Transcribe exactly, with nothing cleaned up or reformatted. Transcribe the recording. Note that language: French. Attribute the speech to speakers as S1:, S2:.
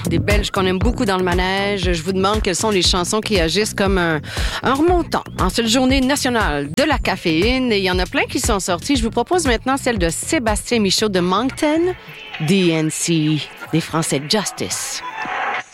S1: des Belges qu'on aime beaucoup dans le manège. Je vous demande quelles sont les chansons qui agissent comme un, un remontant en cette journée nationale de la caféine. Et il y en a plein qui sont sortis. Je vous propose maintenant celle de Sébastien Michaud de Moncton, D N C, des Français Justice.